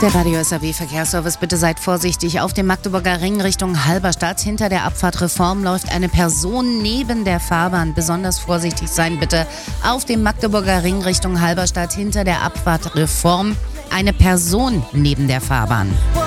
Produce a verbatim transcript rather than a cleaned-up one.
Der Radio S R W Verkehrsservice, bitte seid vorsichtig. Auf dem Magdeburger Ring Richtung Halberstadt hinter der Abfahrt Reform läuft eine Person neben der Fahrbahn. Besonders vorsichtig sein bitte. Auf dem Magdeburger Ring Richtung Halberstadt hinter der Abfahrt Reform eine Person neben der Fahrbahn.